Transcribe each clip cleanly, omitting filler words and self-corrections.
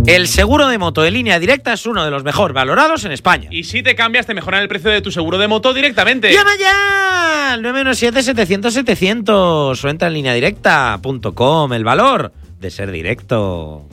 El seguro de moto de Línea Directa es uno de los mejor valorados en España. Y si te cambias, te mejoran el precio de tu seguro de moto directamente. ¡Llama ya! Al 917-700-700 o entra en lineadirecta.com. El valor de ser directo.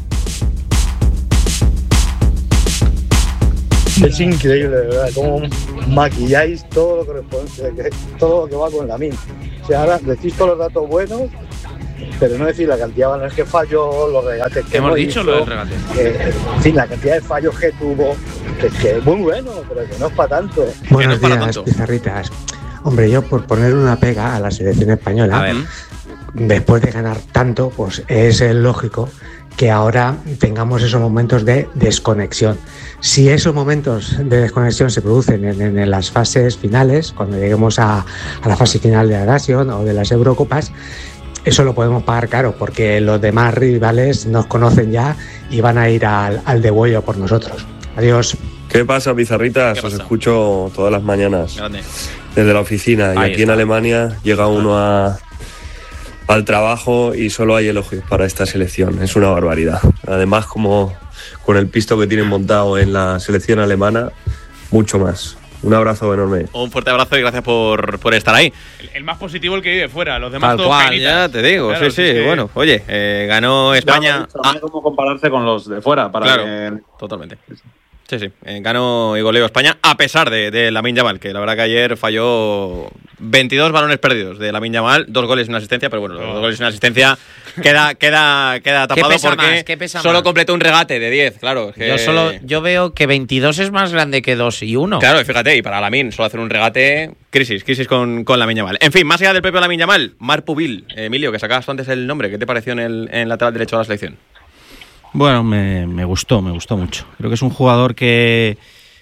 Es increíble, de verdad, cómo maquilláis todo lo correspondiente, todo lo que va con la MIN. O sea, ahora decís todos los datos buenos, pero no decir la cantidad, no es que falló, los regates que hemos dicho, hizo, lo del regate. En fin, la cantidad de fallos que tuvo, que es muy bueno, pero que no es para tanto. Buenos días, pizarritas. Hombre, yo por poner una pega a la selección española, después de ganar tanto, pues es lógico que ahora tengamos esos momentos de desconexión. Si esos momentos de desconexión se producen en las fases finales, cuando lleguemos a la fase final de la Nation o de las Eurocopas, eso lo podemos pagar caro, porque los demás rivales nos conocen ya y van a ir al degüello por nosotros. Adiós. ¿Qué pasa, pizarritas? Os escucho todas las mañanas desde la oficina. Y aquí en Alemania llega uno al trabajo y solo hay elogios para esta selección. Es una barbaridad. Además, como con el pisto que tienen montado en la selección alemana, mucho más. Un abrazo enorme. Un fuerte abrazo y gracias por estar ahí. El más positivo el que vive fuera, los demás tal todos cual, cainitas. ya te digo, Claro, sí. Bueno, oye, ganó España. No hay cómo compararse con los de fuera. Totalmente. Sí. Ganó y goleó España a pesar de Lamine Yamal, que la verdad que ayer falló 22 balones perdidos de Lamine Yamal, 2 goles y una asistencia, pero bueno, los 2 goles y una asistencia queda tapado porque solo completó un regate de 10, claro. Yo veo que 22 es más grande que 2 y 1. Claro, y fíjate, y para Lamine solo hacer un regate, crisis con Lamine Yamal. En fin, más allá del propio Lamine Yamal, Marc Pubil, Emilio, que sacabas tú antes el nombre, ¿qué te pareció en el lateral derecho de la selección? Bueno, me gustó mucho. Creo que es un jugador que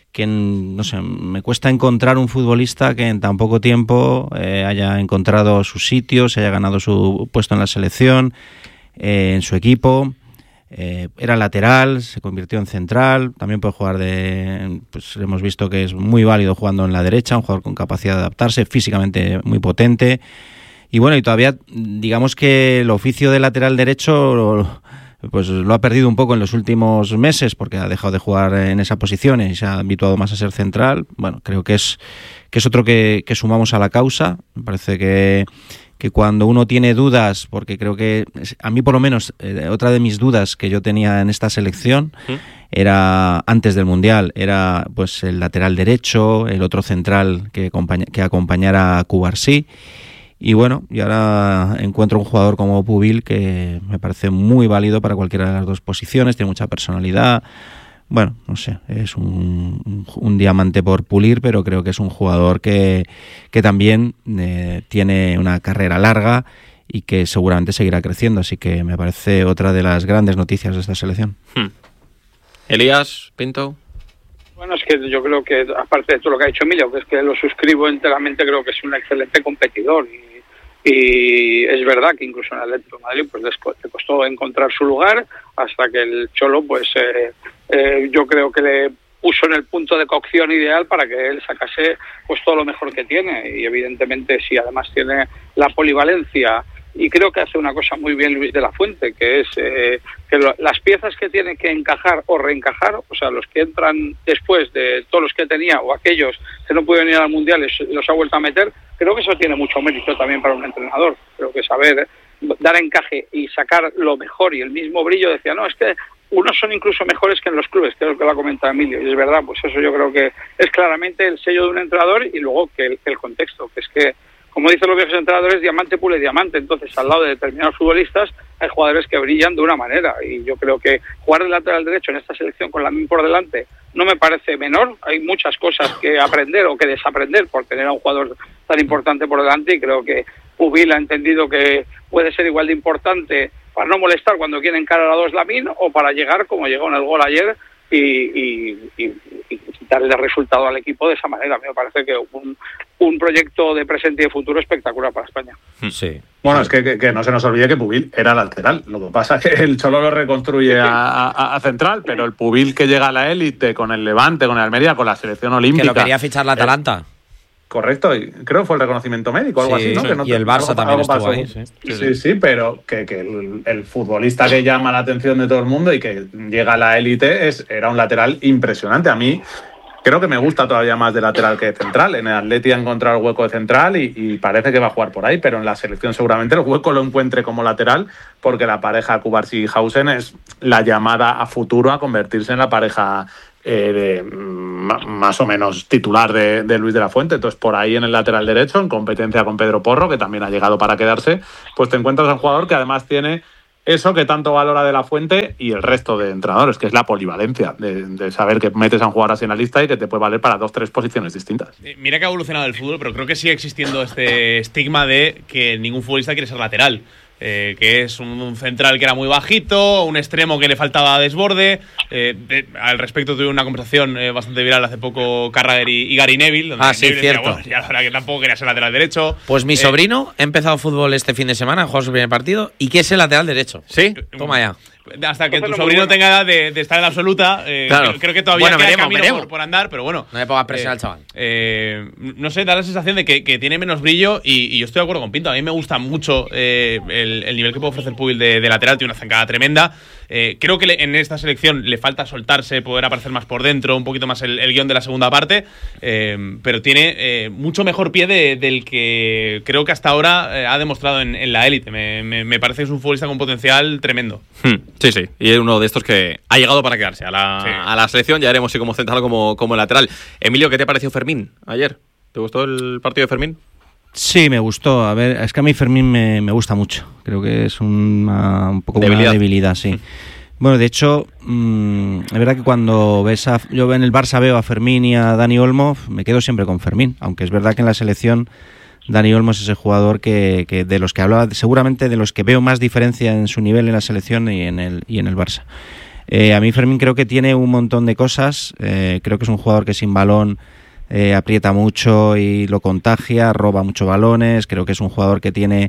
no sé, me cuesta encontrar un futbolista que en tan poco tiempo haya encontrado su sitio, se haya ganado su puesto en la selección, en su equipo. Era lateral, se convirtió en central, también puede jugar pues hemos visto que es muy válido jugando en la derecha, un jugador con capacidad de adaptarse, físicamente muy potente. Y bueno, y todavía digamos que el oficio de lateral derecho pues lo ha perdido un poco en los últimos meses porque ha dejado de jugar en esa posición y se ha habituado más a ser central. Bueno, creo que es otro que sumamos a la causa. Me parece que cuando uno tiene dudas, porque creo que a mí por lo menos otra de mis dudas que yo tenía en esta selección era antes del Mundial, era pues el lateral derecho, el otro central que acompañara a Cubarsí. Y bueno, y ahora encuentro un jugador como Pubil que me parece muy válido para cualquiera de las dos posiciones, tiene mucha personalidad. Bueno, no sé, es un diamante por pulir, pero creo que es un jugador que también tiene una carrera larga y que seguramente seguirá creciendo, así que me parece otra de las grandes noticias de esta selección. Elías, Pinto. Bueno, es que yo creo que, aparte de todo lo que ha dicho Emilio, que es que lo suscribo enteramente, creo que es un excelente competidor y es verdad que incluso en el Atlético de Madrid pues le costó encontrar su lugar hasta que el Cholo pues yo creo que le puso en el punto de cocción ideal para que él sacase pues todo lo mejor que tiene y evidentemente si además tiene la polivalencia y creo que hace una cosa muy bien Luis de la Fuente, que es que las piezas que tiene que encajar o reencajar, o sea, los que entran después de todos los que tenía o aquellos que no pudieron ir al Mundial los ha vuelto a meter, creo que eso tiene mucho mérito también para un entrenador. Creo que saber dar encaje y sacar lo mejor y el mismo brillo, decía, no, es que unos son incluso mejores que en los clubes, que es lo que lo ha comentado Emilio, y es verdad, pues eso yo creo que es claramente el sello de un entrenador y luego que el contexto, que es que como dicen los viejos entrenadores, diamante pule diamante. Entonces, al lado de determinados futbolistas, hay jugadores que brillan de una manera. Y yo creo que jugar de lateral derecho en esta selección con Lamine por delante no me parece menor. Hay muchas cosas que aprender o que desaprender por tener a un jugador tan importante por delante. Y creo que Pubil ha entendido que puede ser igual de importante para no molestar cuando quiere encarar a dos Lamine o para llegar, como llegó en el gol ayer, y darle resultado al equipo de esa manera. A mí me parece que un proyecto de presente y de futuro espectacular para España. Sí. Bueno, es que no se nos olvide que Pubil era lateral. Lo que pasa es que el Cholo lo reconstruye a central, pero el Pubil que llega a la élite con el Levante, con el Almería, con la selección olímpica. Que lo quería fichar la Atalanta. correcto, y creo que fue el reconocimiento médico, algo así, ¿no? Que no y el Barça también estuvo ahí. Sí, pero que el futbolista que llama la atención de todo el mundo y que llega a la élite era un lateral impresionante. A mí creo que me gusta todavía más de lateral que de central. En el Atleti ha encontrado el hueco de central y parece que va a jugar por ahí, pero en la selección seguramente el hueco lo encuentre como lateral, porque la pareja Cubarsí-Hausen es la llamada a futuro a convertirse en la pareja más o menos titular de Luis de la Fuente. Entonces, por ahí en el lateral derecho, en competencia con Pedro Porro, que también ha llegado para quedarse, pues te encuentras a un jugador que además tiene eso que tanto valora de la Fuente y el resto de entrenadores, que es la polivalencia, de saber que metes a un jugador así en la lista y que te puede valer para 2-3 posiciones distintas. Mira que ha evolucionado el fútbol, pero creo que sigue existiendo este estigma de que ningún futbolista quiere ser lateral. Que es un central que era muy bajito, un extremo que le faltaba desborde. Al respecto tuve una conversación bastante viral hace poco Carragher y Gary Neville. Donde sí, Neville cierto. Decía, bueno, ya la verdad que tampoco quería ser lateral derecho. Pues mi sobrino ha empezado fútbol este fin de semana, ha jugado su primer partido y que es el lateral derecho. ¿Sí? Toma ya. Hasta que tu sobrino tenga edad de estar en la absoluta, claro. creo que todavía queda camino veremos. Por andar, pero bueno. No me pongas presión al chaval. No sé, da la sensación de que tiene menos brillo y yo estoy de acuerdo con Pinto. A mí me gusta mucho el nivel que puede ofrecer Pubil de lateral, tiene una zancada tremenda. Creo que en esta selección le falta soltarse, poder aparecer más por dentro, un poquito más el guión de la segunda parte, pero tiene mucho mejor pie del que creo que hasta ahora ha demostrado en la élite. Me parece que es un futbolista con potencial tremendo. Sí, y es uno de estos que ha llegado para quedarse a la selección. Ya veremos si como central o como lateral. Emilio, ¿qué te pareció Fermín ayer? ¿Te gustó el partido de Fermín? Sí, me gustó. A ver, es que a mí Fermín me gusta mucho. Creo que es un poco una debilidad, sí. Bueno, de hecho, es verdad que cuando yo en el Barça veo a Fermín y a Dani Olmo, me quedo siempre con Fermín. Aunque es verdad que en la selección Dani Olmo es ese jugador que de los que hablaba, seguramente de los que veo más diferencia en su nivel en la selección y en el Barça. A mí Fermín creo que tiene un montón de cosas. Creo que es un jugador que sin balón aprieta mucho y lo contagia, roba muchos balones. Creo que es un jugador que tiene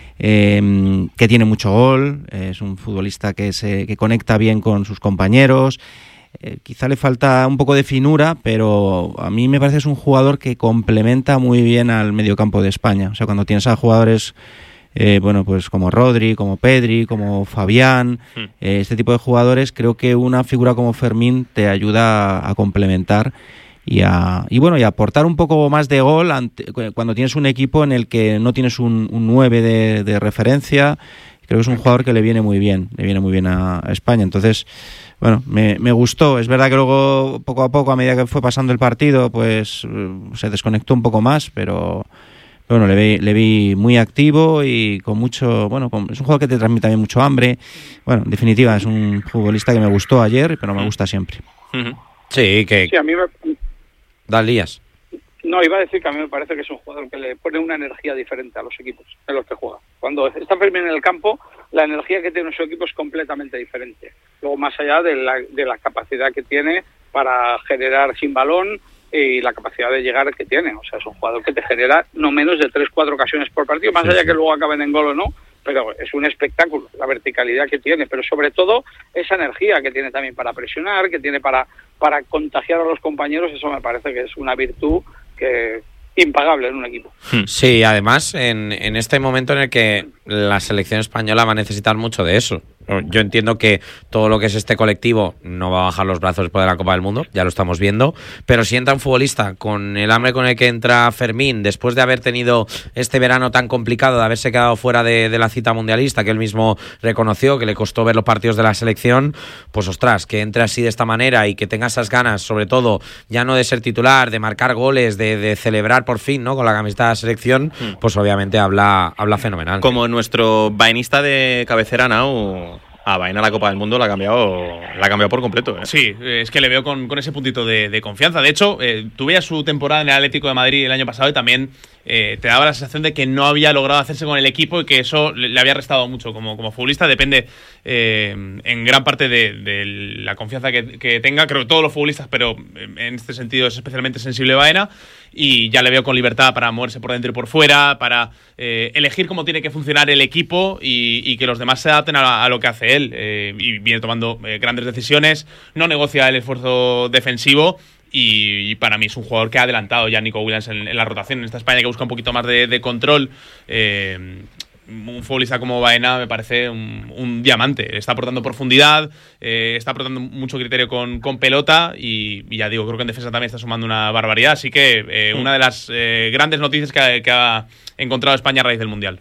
mucho gol. Es un futbolista que conecta bien con sus compañeros. Quizá le falta un poco de finura, pero a mí me parece que es un jugador que complementa muy bien al mediocampo de España. O sea, cuando tienes a jugadores pues como Rodri, como Pedri, como Fabián, este tipo de jugadores, creo que una figura como Fermín te ayuda a complementar y a aportar un poco más de gol cuando tienes un equipo en el que no tienes un 9 de referencia. Creo que es un jugador que le viene muy bien a España. Entonces, bueno, me gustó. Es verdad que luego, poco a poco, a medida que fue pasando el partido, pues se desconectó un poco más, pero bueno, le vi muy activo y con mucho, es un jugador que te transmite también mucho hambre. Bueno, en definitiva, es un futbolista que me gustó ayer, pero me gusta siempre. Sí, a mí me... Dalías. No, iba a decir que a mí me parece que es un jugador que le pone una energía diferente a los equipos en los que juega. Cuando está Fermín en el campo, la energía que tiene su equipo es completamente diferente. Luego, más allá de la capacidad que tiene para generar sin balón y la capacidad de llegar que tiene. O sea, es un jugador que te genera no menos de 3-4 ocasiones por partido, más allá que luego acaben en gol o no, pero es un espectáculo, la verticalidad que tiene, pero sobre todo esa energía que tiene también para presionar, que tiene para contagiar a los compañeros. Eso me parece que es una virtud que impagable en un equipo. Sí, además en este momento en el que la selección española va a necesitar mucho de eso. Yo entiendo que todo lo que es este colectivo no va a bajar los brazos después de la Copa del Mundo, ya lo estamos viendo, pero si entra un futbolista con el hambre con el que entra Fermín, después de haber tenido este verano tan complicado, de haberse quedado fuera de la cita mundialista, que él mismo reconoció que le costó ver los partidos de la selección, pues ostras, que entre así de esta manera y que tenga esas ganas, sobre todo, ya no de ser titular, de marcar goles, de celebrar por fin, ¿no?, con la camiseta de la selección, pues obviamente habla fenomenal. Como nuestro vainista de cabecera, Nau, a Baena la Copa del Mundo la ha cambiado por completo. Sí, es que le veo con ese puntito de confianza. De hecho, tuve ya su temporada en el Atlético de Madrid el año pasado y también te daba la sensación de que no había logrado hacerse con el equipo y que eso le había restado mucho como futbolista. Depende en gran parte de la confianza que tenga. Creo que todos los futbolistas, pero en este sentido es especialmente sensible Baena, y ya le veo con libertad para moverse por dentro y por fuera, para elegir cómo tiene que funcionar el equipo y que los demás se adapten a lo que hace él. Y viene tomando grandes decisiones, no negocia el esfuerzo defensivo Y para mí es un jugador que ha adelantado ya Nico Williams en la rotación. En esta España que busca un poquito más de control, un futbolista como Baena me parece un diamante. Está aportando profundidad, está aportando mucho criterio con pelota y ya digo, creo que en defensa también está sumando una barbaridad. Así que una de las grandes noticias que ha encontrado España a raíz del Mundial.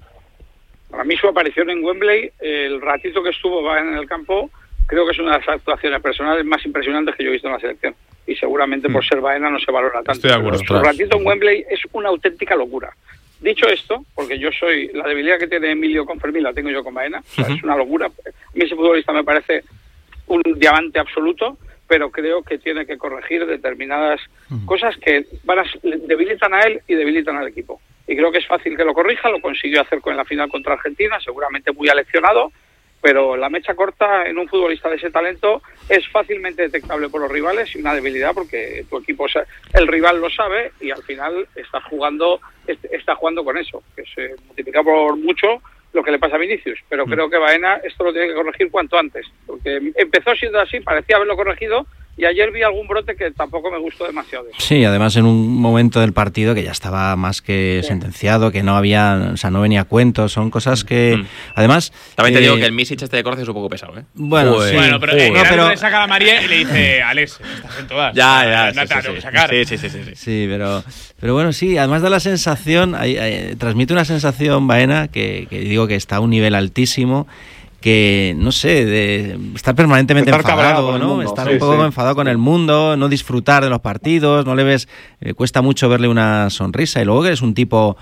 Para mí su aparición en Wembley, el ratito que estuvo Baena en el campo, creo que es una de las actuaciones personales más impresionantes que yo he visto en la selección. Y seguramente por ser Baena no se valora tanto. Estoy de acuerdo. Su ratito en Wembley es una auténtica locura. Dicho esto, porque yo soy la debilidad que tiene Emilio con Fermín la tengo yo con Baena, o sea, es una locura. A mí ese futbolista me parece un diamante absoluto, pero creo que tiene que corregir determinadas cosas que debilitan a él y debilitan al equipo. Y creo que es fácil que lo corrija, lo consiguió hacer con la final contra Argentina, seguramente muy aleccionado, pero la mecha corta en un futbolista de ese talento es fácilmente detectable por los rivales y una debilidad porque tu equipo, el rival lo sabe y al final está jugando con eso, que se multiplica por mucho lo que le pasa a Vinicius, pero creo que Baena esto lo tiene que corregir cuanto antes, porque empezó siendo así, parecía haberlo corregido y ayer vi algún brote que tampoco me gustó demasiado. Sí, además en un momento del partido que ya estaba más que sentenciado, que no había, o sea, no venía a cuento, son cosas que además... También te digo que el Misic este de Corce es un poco pesado, ¿eh? Bueno, pues, sí. Bueno, pero le saca a la María y le dice, Alex, estás en todas. Ya, no te la tengo que sacar. Sí. Sí, pero bueno, sí, además da la sensación, transmite una sensación, Baena, que digo que está a un nivel altísimo, que, no sé, de estar permanentemente enfadado, ¿no? Estar un poco enfadado con el mundo, no disfrutar de los partidos, no le ves, cuesta mucho verle una sonrisa, y luego que es un tipo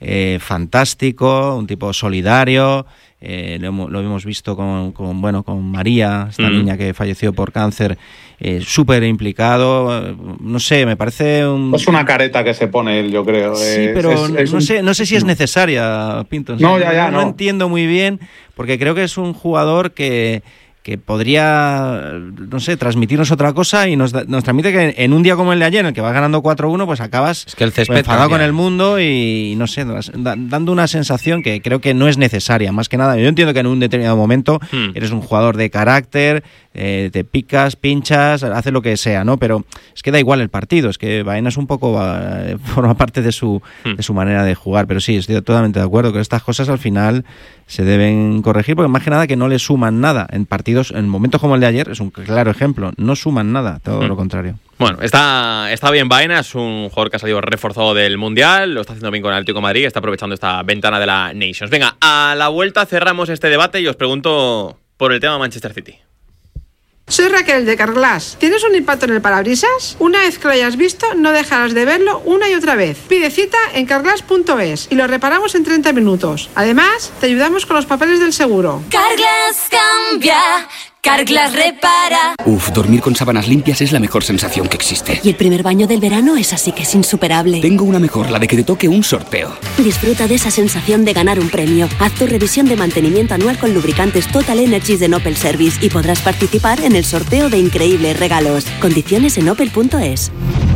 fantástico, un tipo solidario, lo hemos visto con María, esta niña que falleció por cáncer, súper implicado, no sé, me parece Es una careta que se pone él, yo creo. Sí, pero no sé si es necesaria, Pinto. No entiendo muy bien, porque creo que es un jugador que podría, no sé, transmitirnos otra cosa y nos transmite que en un día como el de ayer, en el que vas ganando 4-1, pues acabas enfadado con el mundo y, no sé, dando una sensación que creo que no es necesaria, más que nada. Yo entiendo que en un determinado momento eres un jugador de carácter, te picas, pinchas, haces lo que sea, ¿no? Pero es que da igual el partido, es que Baena es un poco, forma parte de su manera de jugar, pero sí, estoy totalmente de acuerdo que estas cosas al final se deben corregir, porque más que nada que no le suman nada. En partidos, en momentos como el de ayer, es un claro ejemplo, no suman nada, todo lo contrario. Bueno, está bien Baena, es un jugador que ha salido reforzado del Mundial, lo está haciendo bien con el Atlético de Madrid, está aprovechando esta ventana de la Nations. Venga, a la vuelta cerramos este debate y os pregunto por el tema Manchester City. Soy Raquel de Carglass. ¿Tienes un impacto en el parabrisas? Una vez que lo hayas visto, no dejarás de verlo una y otra vez. Pide cita en carglass.es y lo reparamos en 30 minutos. Además, te ayudamos con los papeles del seguro. Carglass cambia, Carglass repara. Dormir con sábanas limpias es la mejor sensación que existe. Y el primer baño del verano es así que es insuperable. Tengo una mejor, la de que te toque un sorteo. Disfruta de esa sensación de ganar un premio. Haz tu revisión de mantenimiento anual con lubricantes Total Energies de Opel Service y podrás participar en el sorteo de increíbles regalos. Condiciones en opel.es.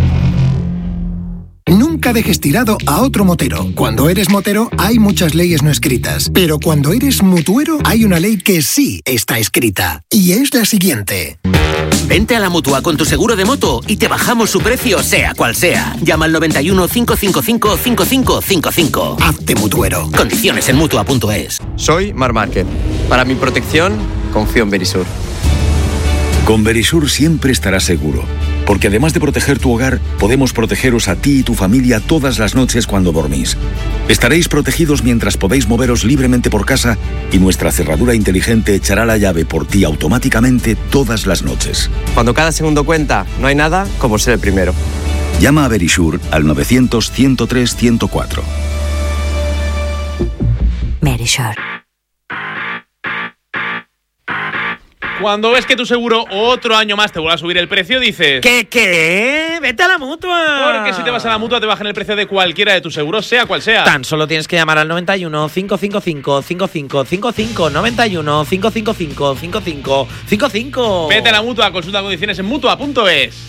Nunca dejes tirado a otro motero. Cuando eres motero hay muchas leyes no escritas, pero cuando eres mutuero hay una ley que sí está escrita, y es la siguiente. Vente a la Mutua con tu seguro de moto y te bajamos su precio sea cual sea. Llama al 91 555 5555. Hazte mutuero. Condiciones en Mutua.es. Soy Marc Márquez. Para mi protección, confío en Verisur. Con Verisur siempre estarás seguro, porque además de proteger tu hogar, podemos protegeros a ti y tu familia todas las noches cuando dormís. Estaréis protegidos mientras podéis moveros libremente por casa y nuestra cerradura inteligente echará la llave por ti automáticamente todas las noches. Cuando cada segundo cuenta, no hay nada como ser el primero. Llama a Verisur al 900-103-104. Verisur. Cuando ves que tu seguro otro año más te vuelve a subir el precio, dices... ¿Qué? ¡Vete a la Mutua! Porque si te vas a la Mutua te bajan el precio de cualquiera de tus seguros, sea cual sea. Tan solo tienes que llamar al 91 555 5555 91 555 5555. Vete a la Mutua, consulta condiciones en Mutua.es.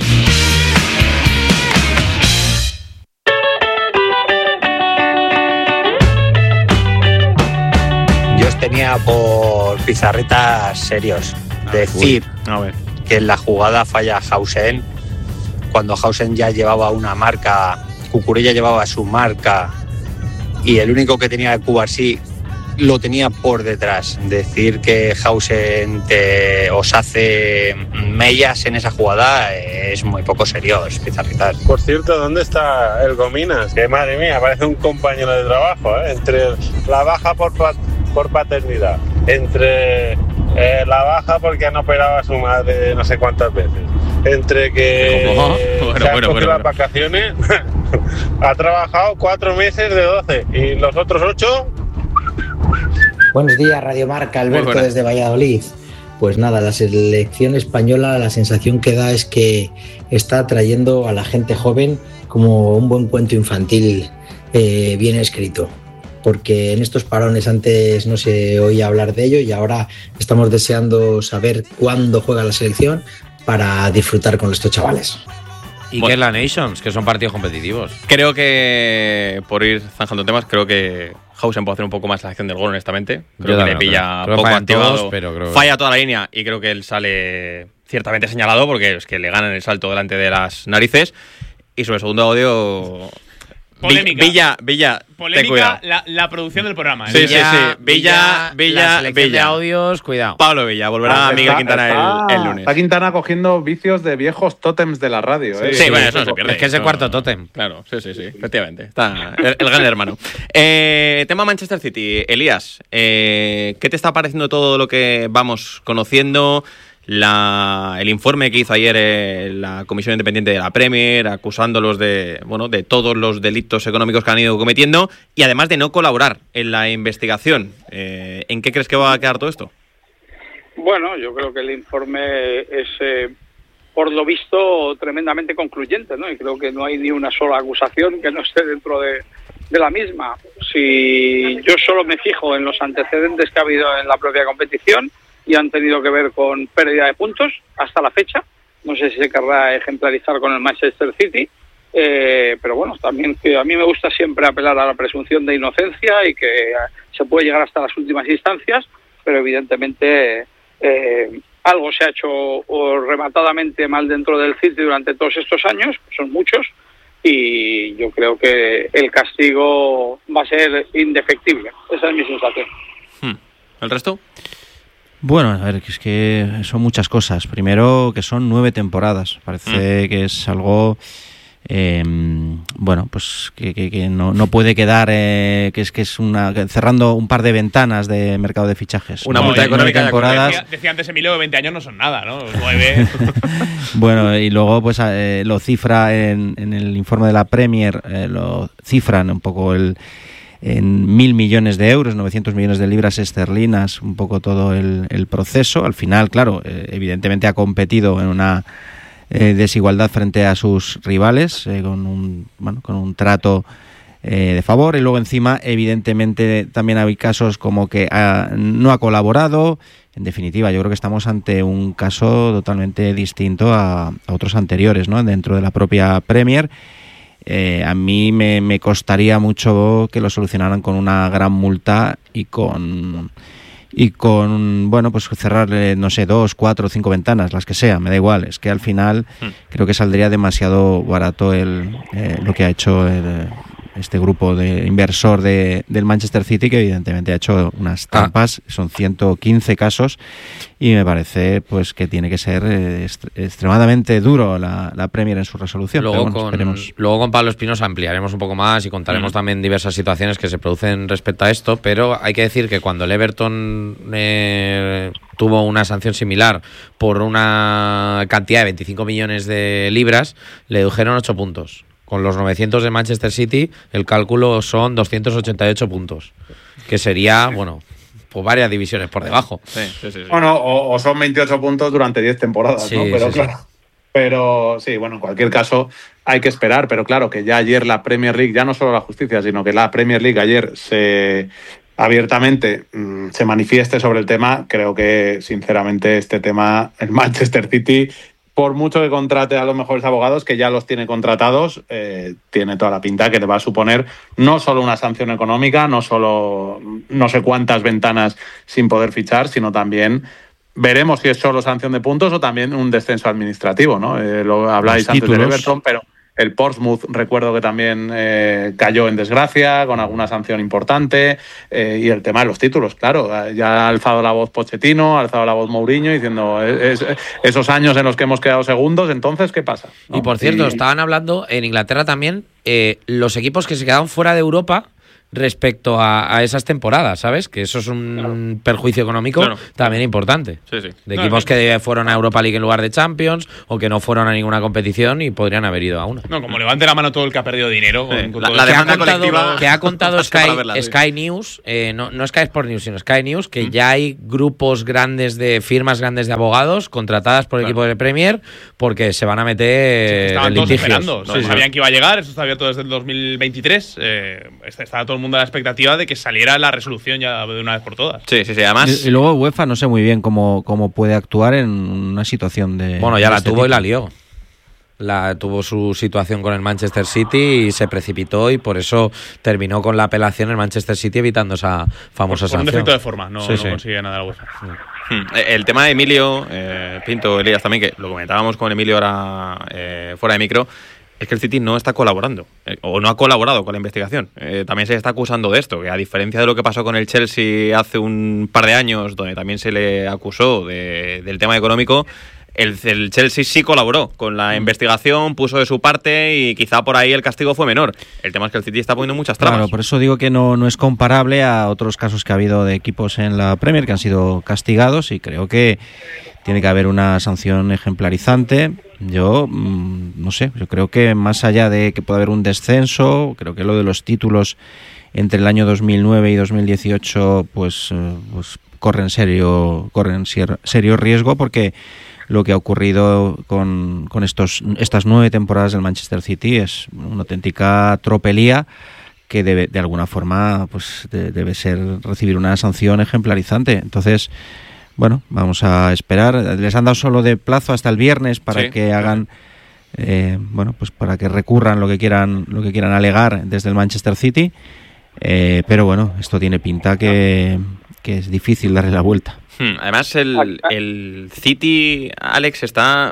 Tenía por pizarritas serios decir que en la jugada falla Hausen cuando Hausen ya llevaba una marca, Cucurella llevaba su marca y el único que tenía Cubarsí lo tenía por detrás. Decir que Hausen os hace mellas en esa jugada es muy poco serio, es pizarritar. Por cierto, ¿dónde está el Gominas? Que madre mía, parece un compañero de trabajo, ¿eh? Entre la baja por paternidad, entre la baja porque han operado a su madre no sé cuántas veces, entre que se han cogido las vacaciones, ha trabajado 4 meses de 12 y los otros 8... Buenos días, Radio Marca, Alberto desde Valladolid. Pues nada, la selección española, la sensación que da es que está atrayendo a la gente joven como un buen cuento infantil bien escrito. Porque en estos parones antes no se oía hablar de ello y ahora estamos deseando saber cuándo juega la selección para disfrutar con estos chavales. Y que es la Nations, que son partidos competitivos. Creo que, por ir zanjando temas, creo que Hausen puede hacer un poco más la acción del gol, honestamente. Creo que le pilla poco activado, falla toda la línea y creo que él sale ciertamente señalado porque es que le ganan el salto delante de las narices. Y sobre el segundo audio... Polémica. Villa, polémica la producción del programa. Sí. Villa, la selección de audios, cuidado. Pablo Villa, volverá a Miguel Quintana el lunes. Está Quintana cogiendo vicios de viejos tótems de la radio. Sí, bueno, eso no se pierde. Es que es el cuarto tótem. Claro, sí, efectivamente. Está el gran hermano. Tema Manchester City. Elías, ¿qué te está pareciendo todo lo que vamos conociendo? El informe que hizo ayer la Comisión Independiente de la Premier, acusándolos de todos los delitos económicos que han ido cometiendo y además de no colaborar en la investigación. ¿En qué crees que va a quedar todo esto? Bueno, yo creo que el informe es, por lo visto, tremendamente concluyente, ¿no? Y creo que no hay ni una sola acusación que no esté dentro de la misma. Si yo solo me fijo en los antecedentes que ha habido en la propia competición, y han tenido que ver con pérdida de puntos hasta la fecha. No sé si se querrá ejemplarizar con el Manchester City, pero bueno, también que a mí me gusta siempre apelar a la presunción de inocencia y que se puede llegar hasta las últimas instancias, pero evidentemente algo se ha hecho rematadamente mal dentro del City durante todos estos años, son muchos, y yo creo que el castigo va a ser indefectible. Esa es mi sensación. ¿El resto? Bueno, a ver, es que son muchas cosas. Primero, que son 9 temporadas. Parece que es algo, pues que no puede quedar, que es cerrando un par de ventanas de mercado de fichajes. Una multa económica. Temporadas. Decía antes Emilio que 20 años no son nada, ¿no? 9. Bueno, y luego pues lo cifra en el informe de la Premier, lo cifran un poco en 1.000 millones de euros, 900 millones de libras esterlinas, un poco todo el proceso. Al final, claro, evidentemente ha competido en una desigualdad frente a sus rivales, con un trato de favor, y luego encima, evidentemente, también hay casos como que no ha colaborado. En definitiva, yo creo que estamos ante un caso totalmente distinto a otros anteriores, ¿no? Dentro de la propia Premier. A mí me costaría mucho que lo solucionaran con una gran multa y con pues cerrarle, no sé, 2, 4, 5 ventanas, las que sea, me da igual. Es que al final creo que saldría demasiado barato lo que ha hecho este grupo de inversor del Manchester City, que evidentemente ha hecho unas trampas. Son 115 casos y me parece pues que tiene que ser extremadamente duro la Premier en su resolución. Luego, esperemos. Luego con Pablo Espinos ampliaremos un poco más y contaremos también diversas situaciones que se producen respecto a esto, pero hay que decir que cuando el Everton tuvo una sanción similar por una cantidad de 25 millones de libras, le dedujeron 8 puntos. Con los 900 de Manchester City, el cálculo son 288 puntos, que sería, pues varias divisiones por debajo. Sí. Bueno, o son 28 puntos durante 10 temporadas, ¿no? Pero claro. Sí. Pero sí, en cualquier caso hay que esperar, pero claro, que ya ayer la Premier League, ya no solo la justicia, sino que la Premier League ayer abiertamente se manifieste sobre el tema. Creo que, sinceramente, este tema, el Manchester City, por mucho que contrate a los mejores abogados, que ya los tiene contratados, tiene toda la pinta que le va a suponer no solo una sanción económica, no solo no sé cuántas ventanas sin poder fichar, sino también veremos si es solo sanción de puntos o también un descenso administrativo, ¿no? Lo habláis antes del Everton, pero el Portsmouth recuerdo que también cayó en desgracia con alguna sanción importante, y el tema de los títulos, claro, ya ha alzado la voz Pochettino, ha alzado la voz Mourinho diciendo esos años en los que hemos quedado segundos, entonces ¿qué pasa? ¿No? Y por cierto, estaban hablando en Inglaterra también los equipos que se quedaron fuera de Europa respecto a esas temporadas, ¿sabes? Que eso es un perjuicio económico también importante. Sí. De equipos que fueron a Europa League en lugar de Champions o que no fueron a ninguna competición y podrían haber ido a una. No, como levante la mano todo el que ha perdido dinero. La demanda colectiva que ha contado Sky News, no Sky Sport News, sino Sky News, que ya hay grupos grandes de firmas grandes de abogados contratadas por el equipo de Premier porque se van a meter estaban en litigios. Todos esperando. Sabían que iba a llegar, eso está abierto desde el 2023. Estaba todo el mundo a la expectativa de que saliera la resolución ya de una vez por todas. Sí, además. Y luego UEFA no sé muy bien cómo puede actuar en una situación de. Bueno, ya de la este tuvo tipo. y la lió. Tuvo su situación con el Manchester City y se precipitó y por eso terminó con la apelación el Manchester City evitando esa famosa sanción. Un defecto de forma, no Sí. consigue nada la UEFA. El tema de Emilio, Pinto, Elías también, que lo comentábamos con Emilio ahora fuera de micro, es que el City no está colaborando, o no ha colaborado con la investigación. También se está acusando de esto, que a diferencia de lo que pasó con el Chelsea hace un par de años, donde también se le acusó del tema económico, el Chelsea sí colaboró con la investigación, puso de su parte y quizá por ahí el castigo fue menor. El tema es que el City está poniendo muchas trabas. Claro, por eso digo que no es comparable a otros casos que ha habido de equipos en la Premier que han sido castigados y creo que tiene que haber una sanción ejemplarizante. Yo no sé, yo creo que más allá de que pueda haber un descenso, creo que lo de los títulos entre el año 2009 y 2018 pues corren serio riesgo porque lo que ha ocurrido con estas 9 temporadas del Manchester City es una auténtica tropelía que debe, de alguna forma pues debe recibir una sanción ejemplarizante. Entonces, bueno, vamos a esperar. Les han dado solo de plazo hasta el viernes para que hagan pues para que recurran lo que quieran alegar desde el Manchester City, pero bueno, esto tiene pinta que es difícil darle la vuelta. Además, el City, Alex, está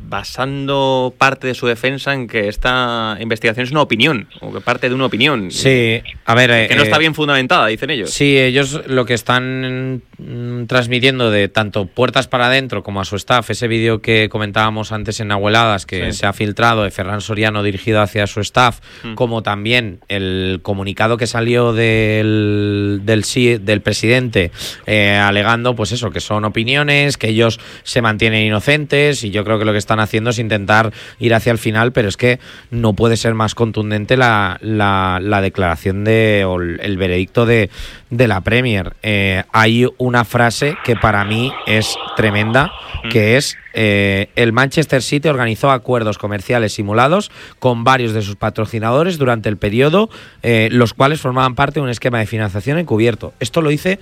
basando parte de su defensa en que esta investigación es una opinión, o que parte de una opinión. Sí, a ver... que no está bien fundamentada, dicen ellos. Sí, ellos lo que están transmitiendo de tanto puertas para adentro como a su staff, ese vídeo que comentábamos antes en Abueladas, que se ha filtrado de Ferran Soriano dirigido hacia su staff, como también el comunicado que salió del presidente alegando pues eso, que son opiniones, que ellos se mantienen inocentes, y yo creo que lo que están haciendo es intentar ir hacia el final, pero es que no puede ser más contundente la declaración o el veredicto de la Premier. Hay una frase que para mí es tremenda, que es el Manchester City organizó acuerdos comerciales simulados con varios de sus patrocinadores durante el periodo, los cuales formaban parte de un esquema de financiación encubierto. Esto lo dice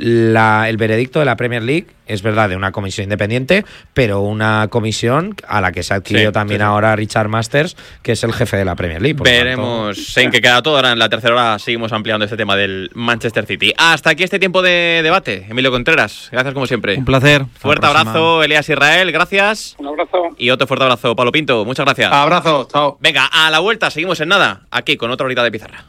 el veredicto de la Premier League, es verdad, de una comisión independiente, pero una comisión a la que se ha adquirido también ahora Richard Masters, que es el jefe de la Premier League. Veremos en qué queda todo. Ahora en la tercera hora seguimos ampliando este tema del Manchester City. Hasta aquí este tiempo de debate. Emilio Contreras, gracias como siempre. Un placer. Fuerte abrazo, Elías Israel, gracias. Un abrazo. Y otro fuerte abrazo, Pablo Pinto, muchas gracias. Abrazo, chao. Venga, a la vuelta, seguimos en nada, aquí con otra horita de pizarra.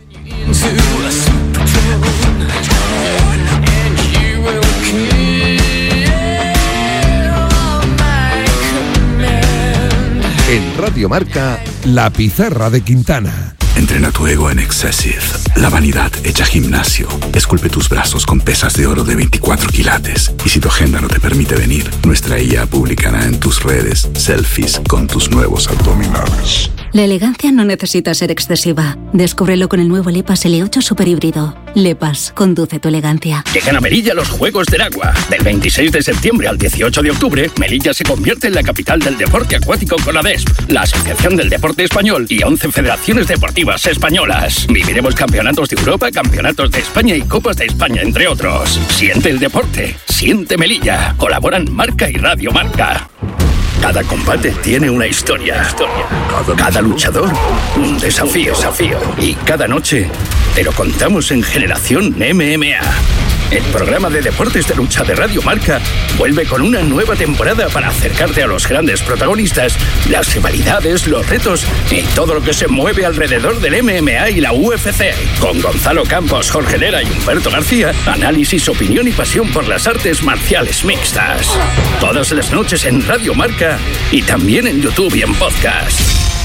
En Radio Marca, la pizarra de Quintana. Entrena tu ego en Excessive, la vanidad hecha gimnasio. Esculpe tus brazos con pesas de oro de 24 quilates. Y si tu agenda no te permite venir, nuestra IA publicará en tus redes selfies con tus nuevos abdominales. La elegancia no necesita ser excesiva. Descúbrelo con el nuevo Lepas L8 Super Híbrido. Lepas, conduce tu elegancia. Llegan a Melilla los Juegos del Agua. Del 26 de septiembre al 18 de octubre, Melilla se convierte en la capital del deporte acuático con ADESP, la Asociación del Deporte Español y 11 federaciones deportivas españolas. Viviremos campeonatos de Europa, campeonatos de España y Copas de España, entre otros. Siente el deporte, siente Melilla. Colaboran Marca y Radio Marca. Cada combate tiene una historia. Cada luchador, un desafío. Y cada noche te lo contamos en Generación MMA. el programa de deportes de lucha de Radio Marca, vuelve con una nueva temporada para acercarte a los grandes protagonistas, las rivalidades, los retos y todo lo que se mueve alrededor del MMA y la UFC. Con Gonzalo Campos, Jorge Lera y Humberto García, análisis, opinión y pasión por las artes marciales mixtas. Todas las noches en Radio Marca y también en YouTube y en podcast.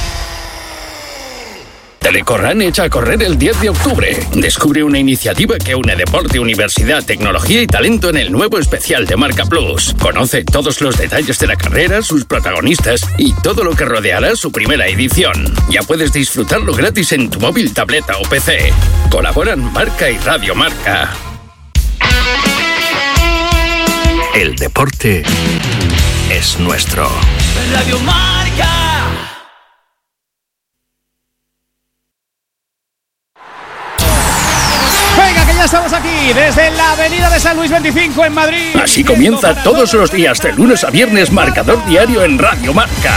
Telecorran echa a correr el 10 de octubre. Descubre una iniciativa que une deporte, universidad, tecnología y talento en el nuevo especial de Marca Plus. Conoce todos los detalles de la carrera, sus protagonistas y todo lo que rodeará su primera edición. Ya puedes disfrutarlo gratis en tu móvil, tableta o PC. Colaboran Marca y Radio Marca. El deporte es nuestro. Radio Marca. Venga, que ya estamos aquí, desde la avenida de San Luis 25 en Madrid. Así comienza todos los días, de lunes a viernes, Marcador Diario en Radio Marca.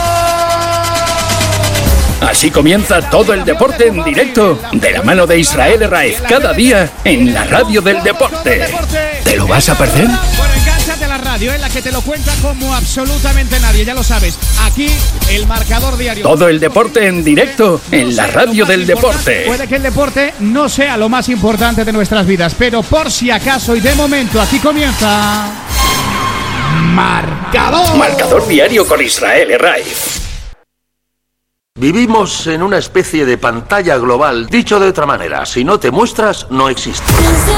Así comienza todo el deporte en directo, de la mano de Israel Herraiz, cada día en la radio del deporte. ¿Te lo vas a perder? Bueno, engánchate a la radio, en la que te lo cuenta como absolutamente nadie, ya lo sabes. Aquí, el Marcador Diario. Todo el deporte en directo en la radio del deporte. Puede que el deporte no sea lo más importante de nuestras vidas, pero por si acaso y de momento, aquí comienza... Marcador. Marcador Diario con Israel Herraiz. Vivimos en una especie de pantalla global. Dicho de otra manera, si no te muestras, no existes.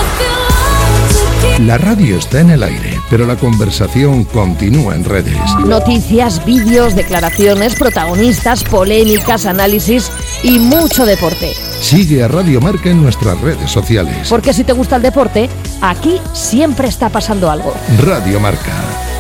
La radio está en el aire, pero la conversación continúa en redes. Noticias, vídeos, declaraciones, protagonistas, polémicas, análisis y mucho deporte. Sigue a Radio Marca en nuestras redes sociales. Porque si te gusta el deporte, aquí siempre está pasando algo. Radio Marca.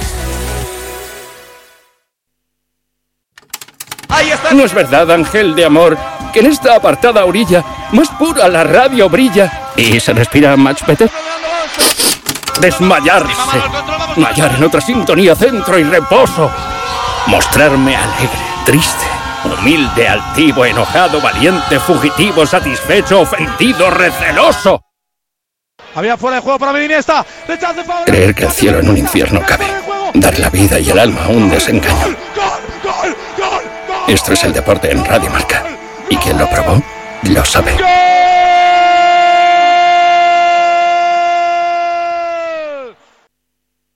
No es verdad, ángel de amor, que en esta apartada orilla más pura la radio brilla y se respira much better. Desmayarse, hallar en otra sintonía centro y reposo, mostrarme alegre, triste, humilde, altivo, enojado, valiente, fugitivo, satisfecho, ofendido, receloso. Había fuera de juego para Iniesta. Creer que el cielo en un infierno cabe, dar la vida y el alma a un desengaño. Esto es el deporte en Radio Marca. Y quien lo probó, lo sabe.